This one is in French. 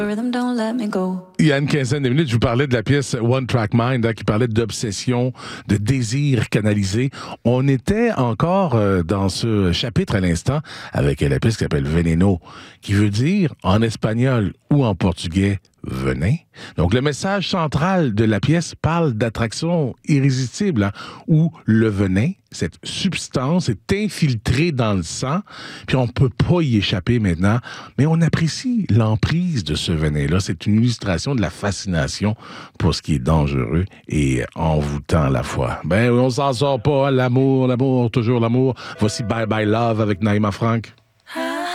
Rhythm don't let me go. Il y a une quinzaine de minutes, je vous parlais de la pièce One Track Mind, qui parlait d'obsession, de désir canalisé. On était encore dans ce chapitre à l'instant avec la pièce qui s'appelle Veneno, qui veut dire en espagnol ou en portugais venin. Donc le message central de la pièce parle d'attraction irrésistible, où le venin, cette substance, est infiltrée dans le sang, puis on peut pas y échapper maintenant, mais on apprécie l'emprise de ce venin-là. C'est une illustration de la fascination pour ce qui est dangereux et envoûtant à la fois. Ben oui, on s'en sort pas, hein, l'amour, toujours l'amour. Voici Bye Bye Love avec Naïma Frank.